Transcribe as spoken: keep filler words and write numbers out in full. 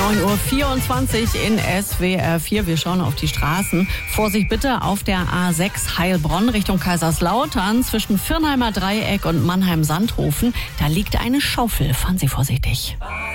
neun Uhr vierundzwanzig in S W R vier. Wir schauen auf die Straßen. Vorsicht bitte auf der A sechs Heilbronn Richtung Kaiserslautern zwischen Firnheimer Dreieck und Mannheim-Sandhofen. Da liegt eine Schaufel. Fahren Sie vorsichtig.